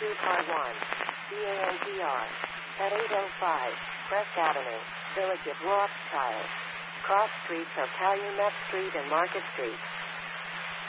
Streetcar 1. BANTR. At 805 Crest Avenue, Village of Rothschild. Cross streets are Calumet Street and Market Street.